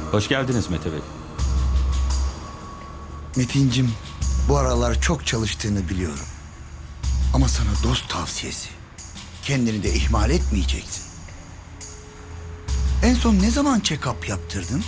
Hoş geldiniz Mete Bey. Metincim, bu aralar çok çalıştığını biliyorum. Ama sana dost tavsiyesi. Kendini de ihmal etmeyeceksin. En son ne zaman check-up yaptırdın?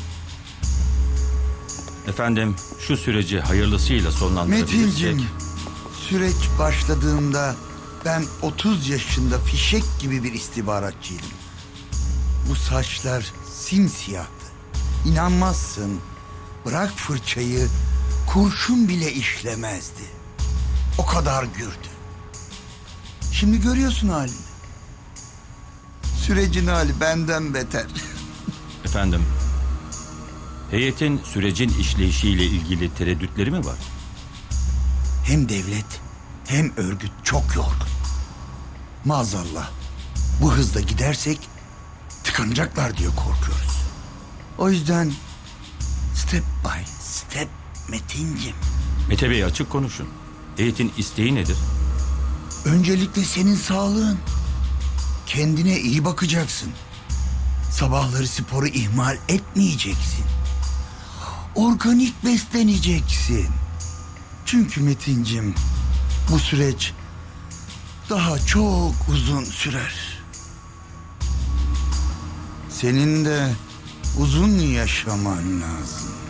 Efendim, şu süreci hayırlısıyla sonlandırabilirsek... Metincim, süreç başladığında ben 30 yaşında fişek gibi bir istihbaratçıydım. Bu saçlar simsiyahtı. İnanmazsın, bırak fırçayı, kurşun bile işlemezdi. O kadar gürdü. Şimdi görüyorsun halini. Sürecin hali benden beter. Efendim, heyetin sürecin işleyişiyle ilgili tereddütleri mi var? Hem devlet hem örgüt çok yorgun. Maazallah bu hızla gidersek tıkanacaklar diye korkuyoruz. O yüzden step by step Metincim. Mete Bey, açık konuşun. Heyetin isteği nedir? Öncelikle senin sağlığın. Kendine iyi bakacaksın. Sabahları sporu ihmal etmeyeceksin. Organik besleneceksin. Çünkü Metincim, bu süreç daha çok uzun sürer. Senin de uzun yaşaman lazım.